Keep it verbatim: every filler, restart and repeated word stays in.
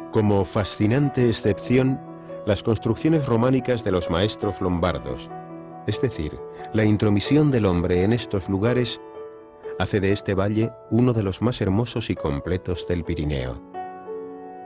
Como fascinante excepción, las construcciones románicas de los maestros lombardos, es decir, la intromisión del hombre en estos lugares, hace de este valle uno de los más hermosos y completos del Pirineo.